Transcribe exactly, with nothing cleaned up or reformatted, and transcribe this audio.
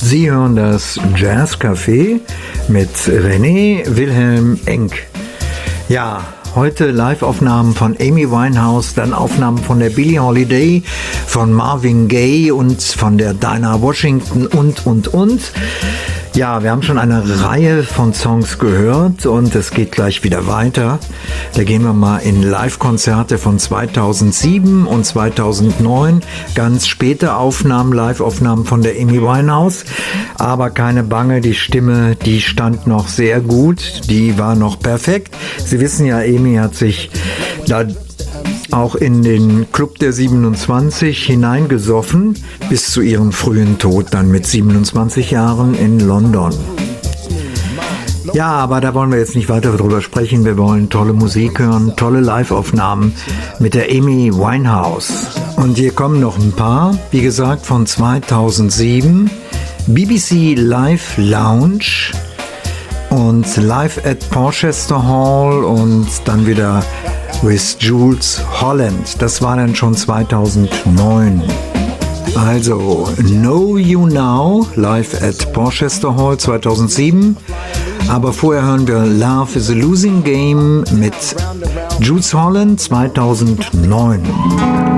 Sie hören das Jazz Café mit René Wilhelm Enck. Ja, heute Live-Aufnahmen von Amy Winehouse, dann Aufnahmen von der Billie Holiday, von Marvin Gaye und von der Dinah Washington und, und, und. Ja, wir haben schon eine Reihe von Songs gehört und es geht gleich wieder weiter. Da gehen wir mal in Live-Konzerte von zweitausendsieben und zweitausendneun. Ganz späte Aufnahmen, Live-Aufnahmen von der Amy Winehouse. Aber keine Bange, die Stimme, die stand noch sehr gut. Die war noch perfekt. Sie wissen ja, Amy hat sich da auch in den Club der siebenundzwanzig hineingesoffen, bis zu ihrem frühen Tod dann mit siebenundzwanzig Jahren in London. Ja, aber da wollen wir jetzt nicht weiter drüber sprechen. Wir wollen tolle Musik hören, tolle Live-Aufnahmen mit der Amy Winehouse. Und hier kommen noch ein paar, wie gesagt, von zweitausendsieben, B B C Live Lounge und Live at Porchester Hall und dann wieder with Jools Holland. Das war dann schon zweitausendneun. Also Know You Now, live at Porchester Hall zweitausendsieben. Aber vorher hören wir Love is a Losing Game mit Jools Holland zweitausendneun.